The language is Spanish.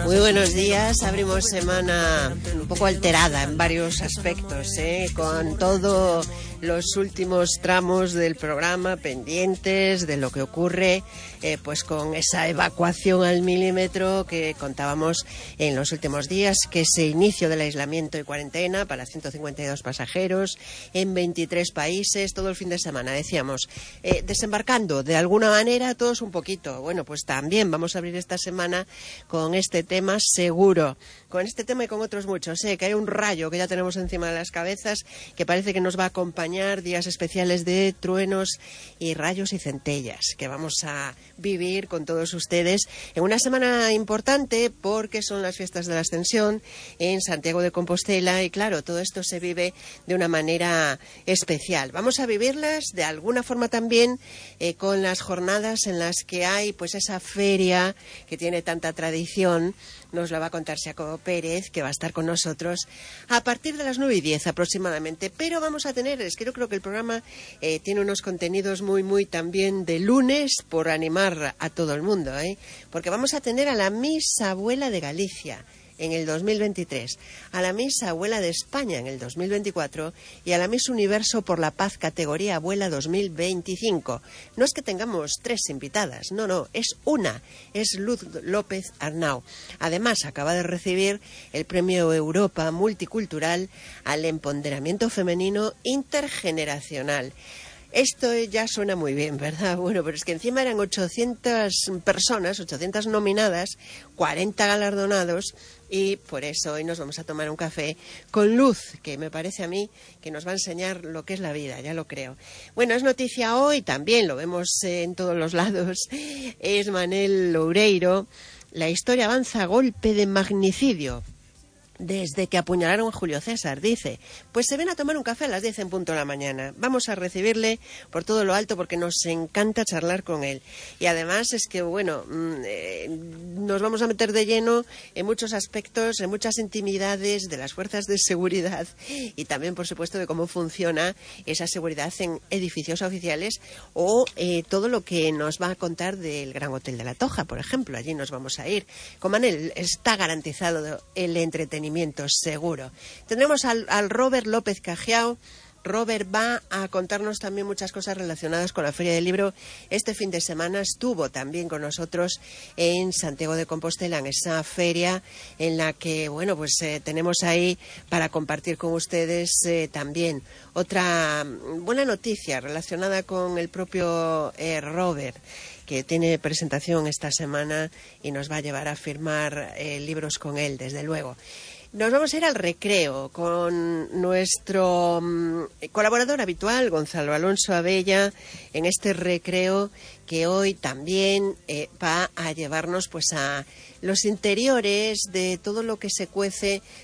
Muy buenos días, abrimos semana un poco alterada en varios aspectos, con todos los últimos tramos del programa pendientes de lo que ocurre pues con esa evacuación al milímetro que contábamos en los últimos días, que ese inicio del aislamiento y cuarentena para 152 pasajeros en 23 países, todo el fin de semana, decíamos, desembarcando de alguna manera todos un poquito. Bueno, pues también vamos a abrir esta semana con este tema seguro, con este tema y con otros muchos, que hay un rayo que ya tenemos encima de las cabezas que parece que nos va a acompañar, días especiales de truenos y rayos y centellas que vamos a vivir con todos ustedes en una semana importante porque son las fiestas de la Ascensión en Santiago de Compostela y claro, todo esto se vive de una manera especial. Vamos a vivirlas de alguna forma también con las jornadas en las que hay pues esa feria que tiene tanta tradición. Nos lo va a contar Xacobo Pérez, que va a estar con nosotros a partir de las 9:10 aproximadamente. Pero vamos a tener, es que yo creo que el programa tiene unos contenidos muy también de lunes por animar a todo el mundo, porque vamos a tener a la Miss Abuela de Galicia en el 2023, a la Miss Abuela de España en el 2024 y a la Miss Universo por la Paz categoría Abuela 2025. No es que tengamos tres invitadas, no, es una, es Luz López Arnau. Además, acaba de recibir el Premio Europa Multicultural al Empoderamiento Femenino Intergeneracional. Esto ya suena muy bien, ¿verdad? Bueno, pero es que encima eran 800 personas, 800 nominadas, 40 galardonados y por eso hoy nos vamos a tomar un café con Luz, que me parece a mí que nos va a enseñar lo que es la vida, ya lo creo. Bueno, es noticia hoy, también lo vemos en todos los lados, es Manel Loureiro. La historia avanza a golpe de magnicidio. Desde que apuñalaron a Julio César, dice. Pues se ven a tomar un café a las 10 en punto de la mañana. Vamos a recibirle por todo lo alto porque nos encanta charlar con él. Y además es que, bueno, nos vamos a meter de lleno en muchos aspectos, en muchas intimidades de las fuerzas de seguridad y también, por supuesto, de cómo funciona esa seguridad en edificios oficiales o todo lo que nos va a contar del Gran Hotel de la Toja, por ejemplo. Allí nos vamos a ir. Con Manel está garantizado el entretenimiento seguro. Tendremos al Robert López Cajiao. Robert va a contarnos también muchas cosas relacionadas con la Feria del Libro. Este fin de semana estuvo también con nosotros en Santiago de Compostela, en esa feria en la que, bueno, pues tenemos ahí para compartir con ustedes también otra buena noticia relacionada con el propio Robert, que tiene presentación esta semana y nos va a llevar a firmar libros con él, desde luego. Nos vamos a ir al recreo con nuestro colaborador habitual, Gonzalo Alonso Abella, en este recreo que hoy también va a llevarnos pues a los interiores de todo lo que se cuece